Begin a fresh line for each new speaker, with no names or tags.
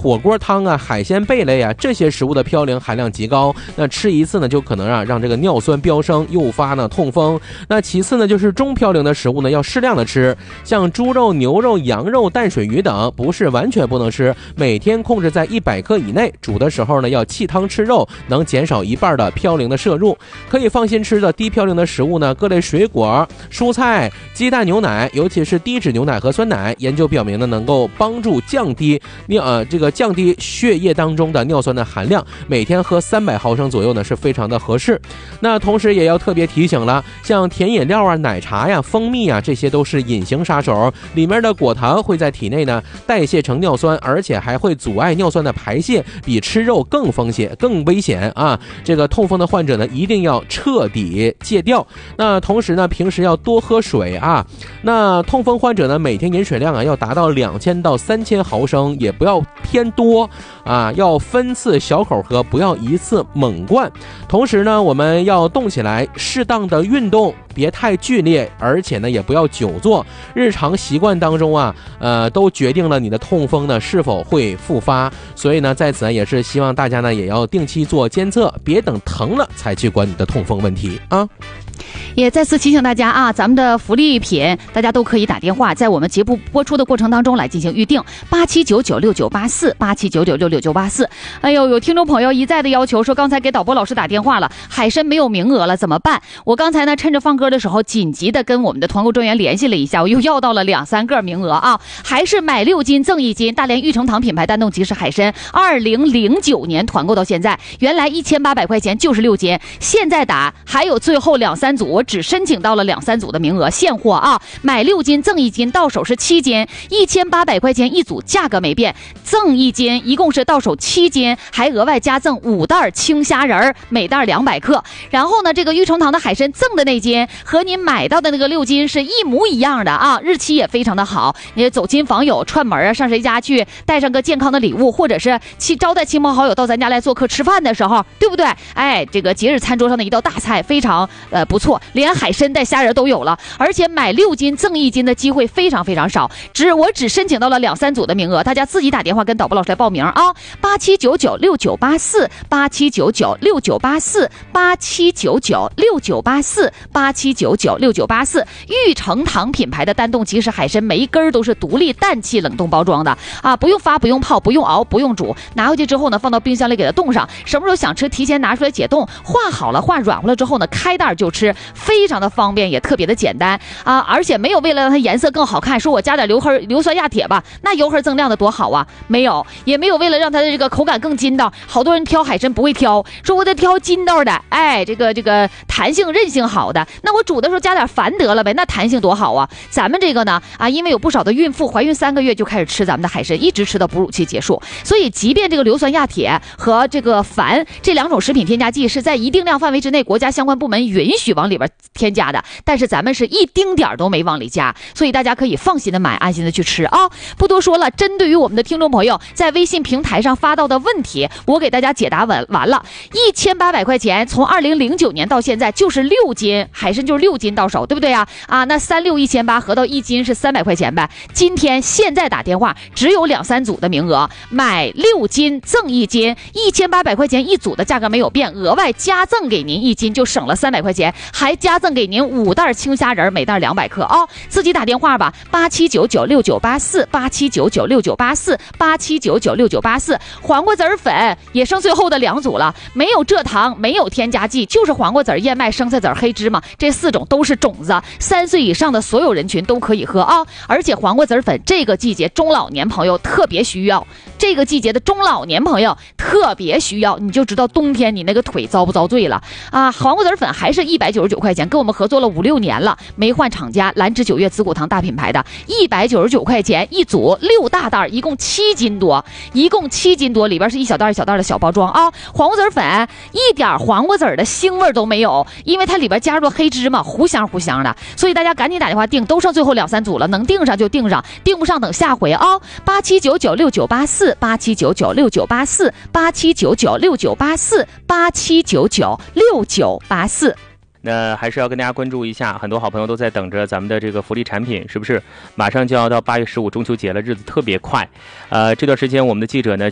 火锅汤啊、海鲜贝类啊这些食物的嘌呤含量极高，那吃一次呢就可能让这个尿酸飙升，诱发呢痛风。那其次呢就是中嘌呤的食物呢要适量的吃，像猪肉、牛肉、羊肉、淡水鱼等不是完全不能吃，每天控制在100克以内，煮的时候呢要沏汤吃肉，能减少1半的嘌呤的摄入。可以放心吃的低嘌呤的食物呢，各类水果、蔬菜、鸡蛋、牛奶，尤其是低脂牛奶和酸奶，研究表明呢能够帮助降低血液当中的尿酸的含量，每天喝300毫升左右呢是非常的合适。那同时也要特别提醒了，像甜饮料啊、奶茶呀、蜂蜜啊，这些都是隐形杀手，里面的果糖会在体内呢代谢成尿酸，而且还会阻碍尿酸的排泄，比吃肉更危险啊！这个痛风的患者呢一定要彻底戒掉。那同时呢平时要多喝水啊。那痛风患者呢每天饮水量啊要达到2000到3000毫升，也不要偏多啊，要分次小口喝，不要一次猛灌。同时呢我们要动起来，适当的运动，别太剧烈，而且呢也不要久坐。日常习惯当中啊都决定了你的痛风呢是否会复发。所以呢在此呢也是希望大家呢也要定期做监测，别等疼了才去管你的痛风问题啊。
也再次提醒大家啊，咱们的福利品大家都可以打电话，在我们节目播出的过程当中来进行预定，87996984，87996984。哎呦，有听众朋友一再的要求说，刚才给导播老师打电话了，海参没有名额了，怎么办？我刚才呢趁着放歌的时候，紧急的跟我们的团购专员联系了一下，我又要到了2-3个名额啊，还是买6斤赠1斤，大连玉成堂品牌丹东吉士海参，2009年团购到现在，原来1800块钱就是6斤，现在打还有最后2-3组，我只申请到了2-3组的名额，现货啊，买6斤赠1斤，到手是7斤，1800块钱一组，价格没变，赠1斤，一共是到手7斤，还额外加赠5袋青虾仁，每袋200克。然后呢，这个玉成堂的海参赠的那斤和您买到的那个6斤是一模一样的啊，日期也非常的好。你走亲访友、串门啊，上谁家去带上个健康的礼物，或者是去招待亲朋好友到咱家来做客吃饭的时候，对不对？哎，这个节日餐桌上的一道大菜，非常不错，连海参带虾仁都有了，而且买6斤赠1斤的机会非常非常少，我只申请到了2-3组的名额，大家自己打电话跟导播老师来报名啊，87996984，87996984，87996984，玉成堂品牌的丹东吉士海参，每一根都是独立氮气冷冻包装的啊，不用发，不用泡，不用熬，不用煮，拿回去之后呢，放到冰箱里给它冻上，什么时候想吃提前拿出来解冻，化好了化软和了之后呢，开袋就吃，非常的方便，也特别的简单啊！而且没有为了让它颜色更好看，说我加点硫酸亚铁吧，那油和增量的多好啊！没有，也没有为了让它的这个口感更筋道，好多人挑海参不会挑，说我得挑筋道的，哎，这个弹性韧性好的，那我煮的时候加点矾得了呗，那弹性多好啊！咱们这个呢啊，因为有不少的孕妇怀孕3个月就开始吃咱们的海参，一直吃到哺乳期结束，所以即便这个硫酸亚铁和这个矾这2种食品添加剂是在一定量范围之内，国家相关部门允许往里边添加的，但是咱们是一丁点都没往里加，所以大家可以放心的买，安心的去吃啊！不多说了，针对于我们的听众朋友在微信平台上发到的问题，我给大家解答完了。1800块钱，从2009年到现在就是6斤海参，就是6斤到手，对不对啊？啊，那3618合到1斤是300块钱呗。今天现在打电话只有2-3组的名额，买6斤赠1斤，1800块钱一组的价格没有变，额外加赠给您1斤就省了300块钱，还加赠给您5袋青虾仁，每袋200克啊！自己打电话吧，87996984，87996984，87996984，黄瓜籽粉也剩最后的2组了，没有蔗糖，没有添加剂，就是黄瓜籽、燕麦、生菜籽、黑芝麻，这4种都是种子，3岁以上的所有人群都可以喝啊！而且黄瓜籽粉这个季节中老年朋友特别需要，这个季节的中老年朋友特别需要，你就知道冬天你那个腿遭不遭罪了啊！黄瓜籽粉还是199块钱，跟我们合作了5-6年了，没换厂家，兰芝9月紫骨堂大品牌的，199块钱一组，6大袋，一共7斤多，里边是一小袋一小袋的小包装啊！黄瓜籽粉一点黄瓜籽的腥味都没有，因为它里边加入了黑芝麻，糊香的，所以大家赶紧打电话订，都剩最后2-3组了，能订上就订上，订不上等下回啊！87996984，87996984，87996984。
那还是要跟大家关注一下，很多好朋友都在等着咱们的这个福利产品，是不是？马上就要到8月15中秋节了，日子特别快。这段时间我们的记者呢